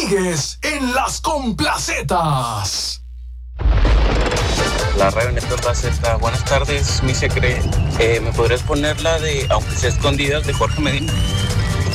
Rodríguez en Las Complacetas. La radio Néstor Baceta. Buenas tardes, mi secre. ¿Me podrías poner la de Aunque sea escondidas de Jorge Medina?